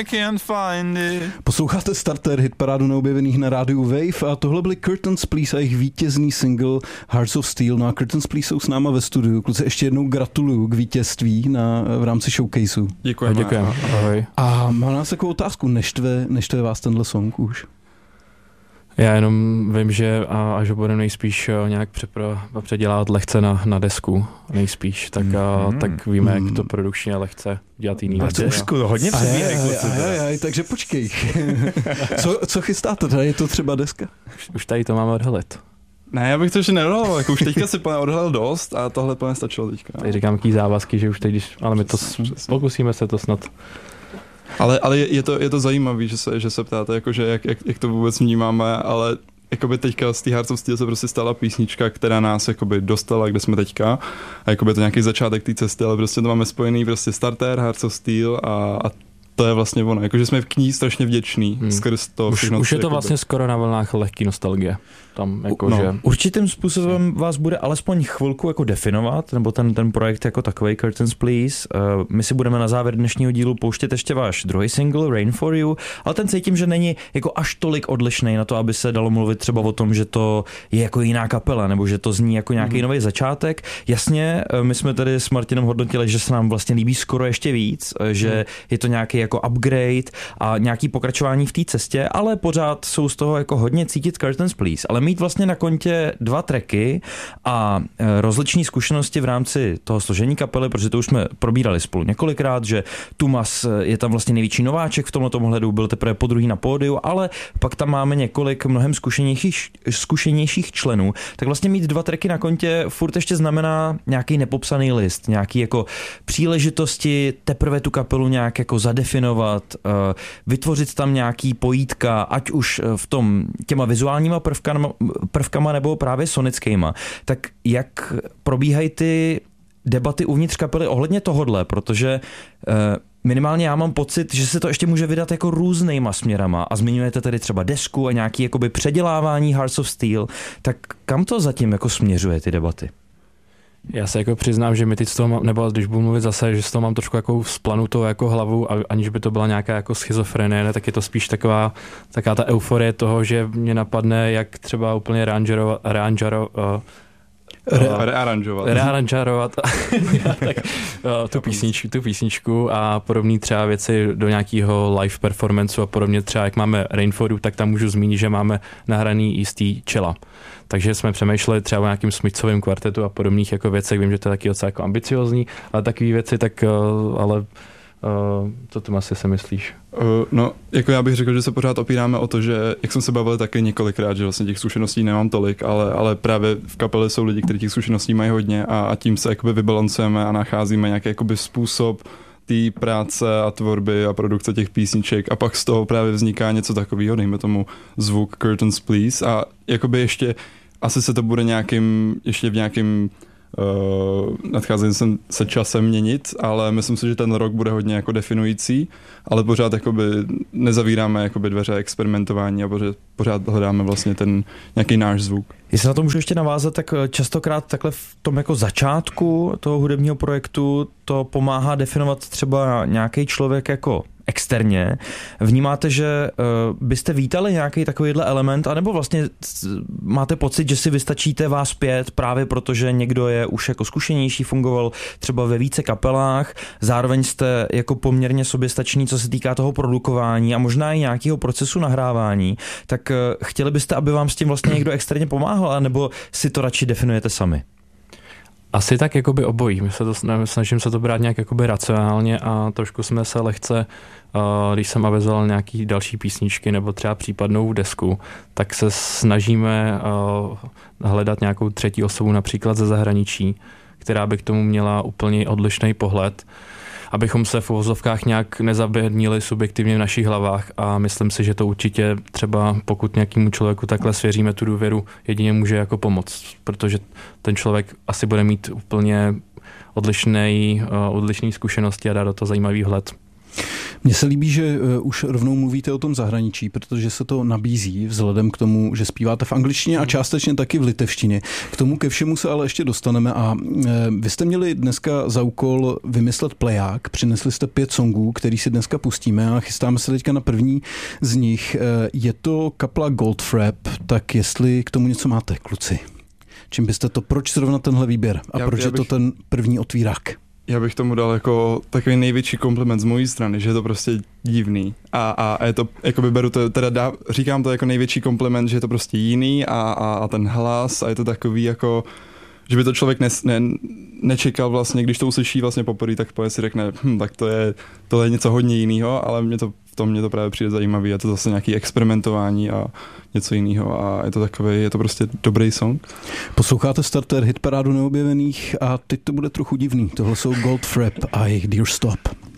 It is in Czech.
I can't find it. Posloucháte Starter, hitparádu neobjevených na rádiu Wave a tohle byly Curtains Please a jejich vítězný single Hearts of Steel. No a Curtains Please jsou s náma ve studiu. Kluci, ještě jednou gratuluju k vítězství v rámci showcaseu. Děkujeme. Ahoj. A mám nás takovou otázku, neštve vás tenhle song už? Já jenom vím, že až ho budeme nejspíš nějak předělávat lehce na desku, nejspíš, tak víme, jak to produkčně lehce dělat jiný věci. Už to hodně přebíhají. Takže počkej. Co chystáte? Tady je to třeba deska? Už tady to máme odhalit. Ne, já bych to ještě neodhalil, jako už teďka si odhalil dost a tohle plně stačilo teďka. Tady říkám jaký závazky, že už teď, ale my to pokusíme se to snad. Ale je to zajímavé, že se ptáte, jakože jak to vůbec vnímáme, ale jakoby teďka z té Hearts of Steel se prostě stala písnička, která nás jakoby dostala, kde jsme teďka, a jakoby to nějaký začátek té cesty, ale prostě to máme spojený prostě Starter, Hearts of Steel a to je vlastně ono, jakože jsme k ní strašně vděční skrz to všechno. Už je to vlastně skoro na vlnách lehký nostalgie. Tam že... Určitým způsobem vás bude alespoň chvilku jako definovat, nebo ten projekt jako takovej Curtains Please. My si budeme na závěr dnešního dílu pouštět ještě váš druhý single Rain for You, ale ten cítím, že není jako až tolik odlišnej na to, aby se dalo mluvit třeba o tom, že to je jako jiná kapela, nebo že to zní jako nějaký nový začátek. Jasně, my jsme tady s Martinem hodnotili, že se nám vlastně líbí skoro ještě víc, že je to nějaký jako upgrade a nějaký pokračování v té cestě, ale pořád jsou z toho jako hodně cítit Curtains Please. Ale mít vlastně na kontě 2 tracky a rozličné zkušenosti v rámci toho složení kapely, protože to už jsme probírali spolu několikrát, že Tumas je tam vlastně největší nováček v tomto ohledu, byl teprve podruhý na pódiu, ale pak tam máme několik mnohem zkušenějších členů, tak vlastně mít 2 tracky na kontě furt ještě znamená nějaký nepopsaný list, nějaký jako příležitosti teprve tu kapelu nějak jako zadefinovat, vytvořit tam nějaký pojítka, ať už v tom těma vizuálníma prvkama nebo právě sonickýma. Tak jak probíhají ty debaty uvnitř kapely ohledně tohodle, protože minimálně já mám pocit, že se to ještě může vydat jako různýma směrama a zmiňujete tedy třeba desku a nějaký jakoby předělávání Hearts of Steel, tak kam to zatím jako směřuje ty debaty? Já se jako přiznám, že mi teď z toho mám, nebo když budu mluvit zase, že z toho mám trošku jako splanutou jako hlavu, aniž by to byla nějaká jako schizofrenie, ne, tak je to spíš taková ta euforie toho, že mě napadne, jak třeba úplně rearanžovat tu písničku a podobné třeba věci do nějakého live performanceu a podobně, třeba jak máme Rain for You, tak tam můžu zmínit, že máme nahraný jistý čela. Takže jsme přemýšleli třeba o nějakým Smithsovém kvartetu a podobných jako věcech, vím, že to je taky docela jako ambiciozní, ale takové věci, tak ale co tu asi se myslíš? No, jako já bych řekl, že se pořád opíráme o to, že, jak jsem se bavil taky několikrát, že vlastně těch zkušeností nemám tolik, ale právě v kapele jsou lidi, kteří těch zkušeností mají hodně a tím se jakoby vybalancujeme a nacházíme nějaký jakoby způsob té práce a tvorby a produkce těch písniček a pak z toho právě vzniká něco takového, dejme tomu zvuk Curtains Please a jakoby ještě asi se to bude ještě v nějakým nadcházejícím se časem měnit, ale myslím si, že ten rok bude hodně jako definující, ale pořád jakoby nezavíráme jakoby dveře experimentování a pořád hledáme vlastně ten nějaký náš zvuk. Jestli na to můžu ještě navázat, tak častokrát takhle v tom jako začátku toho hudebního projektu to pomáhá definovat třeba nějaký člověk jako externě. Vnímáte, že byste vítali nějaký takovýhle element, anebo vlastně máte pocit, že si vystačíte vás 5 právě protože někdo je už jako zkušenější, fungoval třeba ve více kapelách, zároveň jste jako poměrně soběstační, co se týká toho produkování a možná i nějakého procesu nahrávání, tak chtěli byste, aby vám s tím vlastně někdo externě pomáhal, nebo si to radši definujete sami? Asi tak jakoby obojí. Snažím se to brát nějak jakoby racionálně a trošku jsme se lehce, když jsem avizoval nějaký další písničky nebo třeba případnou desku, tak se snažíme hledat nějakou třetí osobu například ze zahraničí, která by k tomu měla úplně odlišný pohled, abychom se v uvozovkách nějak nezaběhnili subjektivně v našich hlavách a myslím si, že to určitě třeba pokud nějakému člověku takhle svěříme tu důvěru, jedině může jako pomoct, protože ten člověk asi bude mít úplně odlišný zkušenosti a dá do toho zajímavý vhled. Mně se líbí, že už rovnou mluvíte o tom zahraničí, protože se to nabízí vzhledem k tomu, že zpíváte v angličtině a částečně taky v litevštině. K tomu ke všemu se ale ještě dostaneme a vy jste měli dneska za úkol vymyslet pleják, přinesli jste 5 songů, který si dneska pustíme a chystáme se teďka na první z nich. Je to kapela Goldfrapp, tak jestli k tomu něco máte, kluci? Čím byste to, proč zrovna tenhle výběr a proč je to ten první otvírák? Já bych tomu dal jako takový největší kompliment z mojí strany, že je to prostě divný a je to, jakoby beru to, teda říkám to jako největší kompliment, že je to prostě jiný a ten hlas a je to takový jako, že by to člověk nečekal vlastně, když to uslyší vlastně poprvé, tak si řekne, tak to je něco hodně jiného, ale mě to právě přijde zajímavý, je to zase nějaký experimentování a něco jiného a je to prostě dobrý song. Posloucháte Starter hitparádu neobjevených a teď to bude trochu divný. Tohle jsou Goldfrapp a jejich Dear Stop.